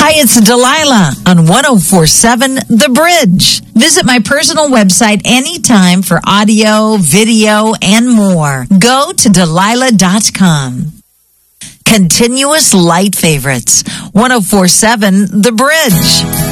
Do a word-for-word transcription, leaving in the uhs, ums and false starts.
Hi, it's Delilah on one oh four point seven The Bridge. Visit my personal website anytime for audio, video, and more. Go to Delilah dot com. Continuous light favorites. one oh four point seven The Bridge.